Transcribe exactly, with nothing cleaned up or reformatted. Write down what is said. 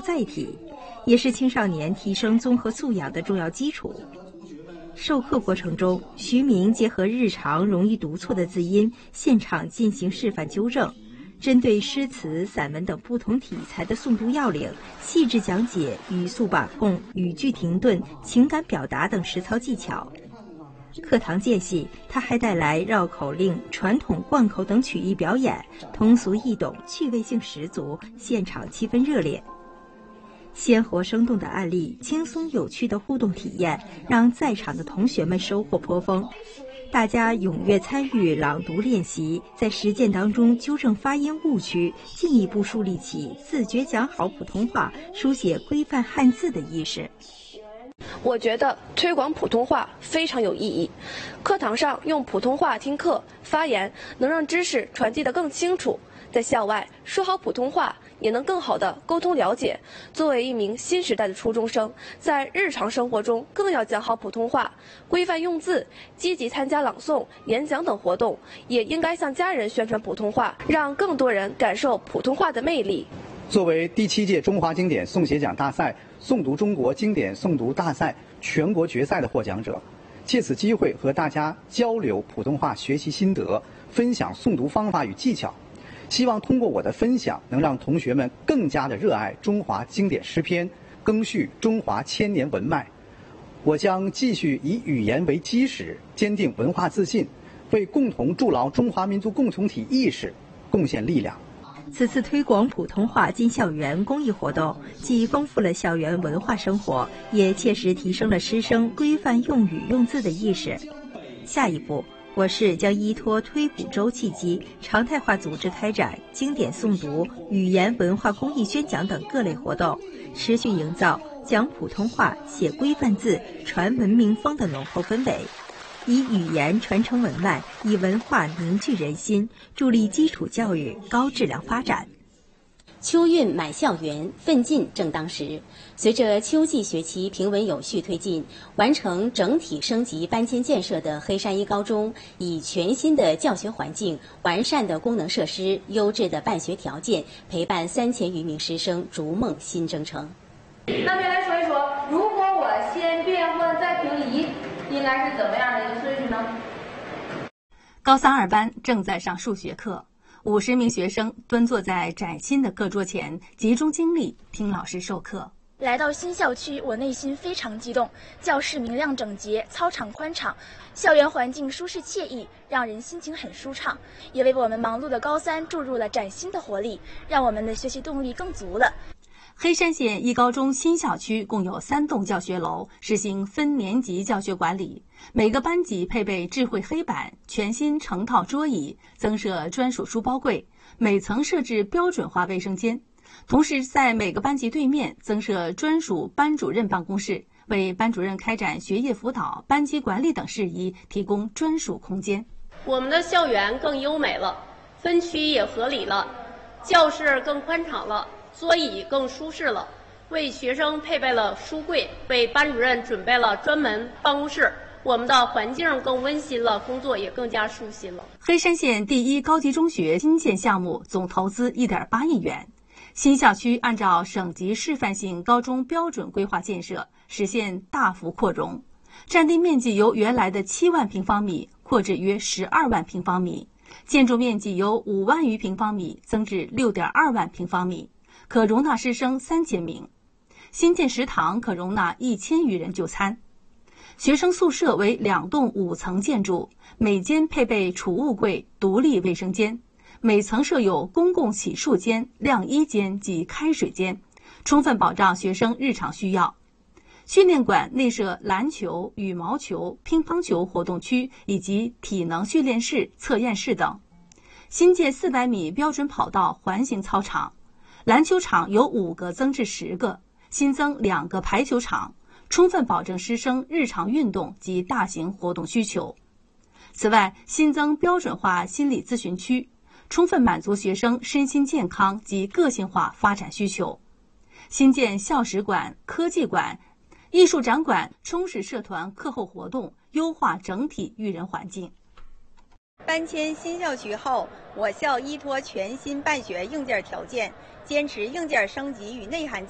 载体，也是青少年提升综合素养的重要基础。授课过程中，徐明结合日常容易读错的字音，现场进行示范纠正，针对诗词、散文等不同题材的诵读要领，细致讲解语速把控、语句停顿、情感表达等实操技巧。课堂间隙，他还带来绕口令、传统贯口等曲艺表演，通俗易懂，趣味性十足，现场气氛热烈。鲜活生动的案例，轻松有趣的互动体验，让在场的同学们收获颇丰。大家踊跃参与朗读练习，在实践当中纠正发音误区，进一步树立起自觉讲好普通话、书写规范汉字的意识。 我觉得推广普通话非常有意义。课堂上用普通话听课发言，能让知识传递得更清楚；在校外说好普通话，也能更好地沟通了解。作为一名新时代的初中生，在日常生活中更要讲好普通话，规范用字，积极参加朗诵、演讲等活动，也应该向家人宣传普通话，让更多人感受普通话的魅力。 作为第七届中华经典诵写奖大赛诵读中国经典诵读大赛全国决赛的获奖者，借此机会和大家交流普通话学习心得，分享诵读方法与技巧。希望通过我的分享，能让同学们更加的热爱中华经典诗篇，赓续中华千年文脉。我将继续以语言为基石，坚定文化自信，为共同筑牢中华民族共同体意识贡献力量。 此次推广普通话进校园公益活动，既丰富了校园文化生活，也切实提升了师生规范用语用字的意识。下一步，我市将依托推古周契机，常态化组织开展经典诵读、语言文化公益宣讲等各类活动，持续营造讲普通话、写规范字、传文明风的浓厚氛围。以语言传承文脉，以文化凝聚人心，助力基础教育高质量发展。 秋运满校园，奋进正当时。随着秋季学期平稳有序推进，完成整体升级搬迁建设的黑山一高中，以全新的教学环境、完善的功能设施、优质的办学条件，陪伴三千余名师生逐梦新征程。 那么来说一说，如果我先变换再平移，应该是怎么样的一个顺序呢？ 高三二班正在上数学课，五十名学生蹲坐在崭新的课桌前，集中精力听老师授课。 来到新校区，我内心非常激动。教室明亮整洁，操场宽敞，校园环境舒适惬意，让人心情很舒畅，也为我们忙碌的高三注入了崭新的活力，让我们的学习动力更足了。 黑山县一高中新校区共有三栋教学楼，实行分年级教学管理，每个班级配备智慧黑板、全新成套桌椅，增设专属书包柜，每层设置标准化卫生间。同时，在每个班级对面增设专属班主任办公室，为班主任开展学业辅导、班级管理等事宜提供专属空间。 我们的校园更优美了，分区也合理了，教室更宽敞了，桌椅更舒适了，为学生配备了书柜，为班主任准备了专门办公室，我们的环境更温馨了，工作也更加舒心了。 黑山县第一高级中学新建项目总投资 一点八亿元，新校区按照省级示范性高中标准规划建设，实现大幅扩容，占地面积由原来的七万平方米扩至约十二万平方米，建筑面积由五万余平方米增至六点二万平方米，可容纳师生三千名。新建食堂可容纳一千余人就餐。学生宿舍为两栋五层建筑，每间配备储物柜、独立卫生间，每层设有公共洗漱间、晾衣间及开水间，充分保障学生日常需要。训练馆内设篮球、羽毛球、乒乓球活动区以及体能训练室、测验室等。新建四百米标准跑道环形操场，篮球场由五个增至十个，新增两个排球场，充分保证师生日常运动及大型活动需求。此外，新增标准化心理咨询区，充分满足学生身心健康及个性化发展需求。新建校史馆、科技馆、艺术展馆，充实社团课后活动，优化整体育人环境。 搬迁新校区后，我校依托全新办学硬件条件，坚持硬件升级与内涵